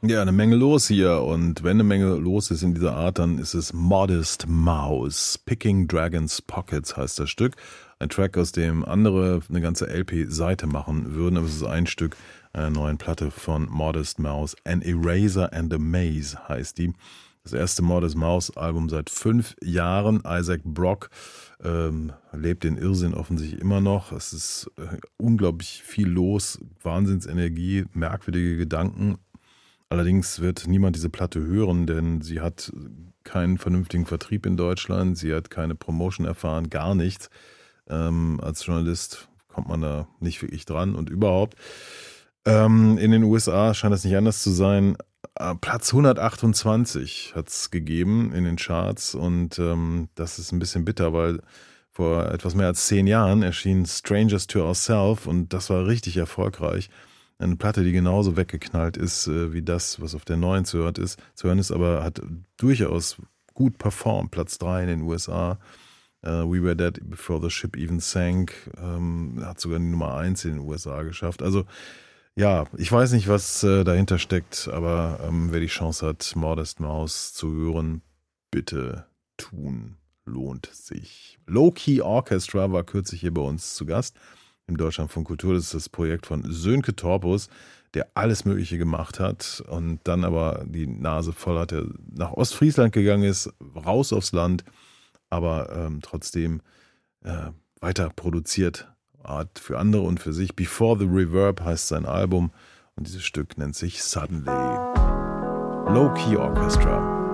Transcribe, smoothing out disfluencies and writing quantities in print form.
Ja, eine Menge los hier und wenn eine Menge los ist in dieser Art, dann ist es Modest Mouse. Picking Dragons Pockets heißt das Stück. Ein Track, aus dem andere eine ganze LP-Seite machen würden, aber es ist ein Stück einer neuen Platte von Modest Mouse. An Eraser and a Maze heißt die. Das erste Modest Mouse Album seit 5 Jahren. Isaac Brock lebt den Irrsinn offensichtlich immer noch. Es ist unglaublich viel los, Wahnsinnsenergie, merkwürdige Gedanken. Allerdings wird niemand diese Platte hören, denn sie hat keinen vernünftigen Vertrieb in Deutschland, sie hat keine Promotion erfahren, gar nichts. Als Journalist kommt man da nicht wirklich dran und überhaupt. In den USA scheint das nicht anders zu sein. Platz 128 hat es gegeben in den Charts und das ist ein bisschen bitter, weil vor etwas mehr als 10 Jahren erschien Strangers to Ourselves und das war richtig erfolgreich. Eine Platte, die genauso weggeknallt ist wie das, was auf der neuen zu hören ist, aber hat durchaus gut performt. Platz 3 in den USA. We Were Dead Before the Ship Even Sank. Hat sogar die Nummer 1 in den USA geschafft. Also ja, ich weiß nicht, was dahinter steckt, aber wer die Chance hat, Modest Mouse zu hören, bitte tun. Lohnt sich. Low Key Orchestra war kürzlich hier bei uns zu Gast. Im Deutschlandfunk Kultur. Das ist das Projekt von Sönke Torpus, der alles Mögliche gemacht hat und dann aber die Nase voll hat, der nach Ostfriesland gegangen ist, raus aufs Land, aber trotzdem weiter produziert hat für andere und für sich. Before the Reverb heißt sein Album und dieses Stück nennt sich Suddenly. Low Key Orchestra.